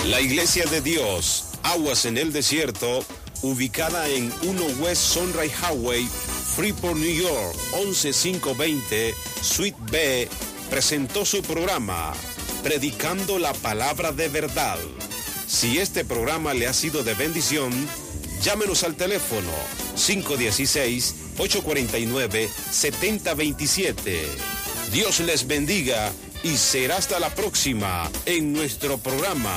La Iglesia de Dios, Aguas en el Desierto, ubicada en 1 West Sunrise Highway, Freeport, New York, 11520, Suite B, presentó su programa, Predicando la Palabra de Verdad. Si este programa le ha sido de bendición, llámenos al teléfono 516-849-7027. Dios les bendiga y será hasta la próxima en nuestro programa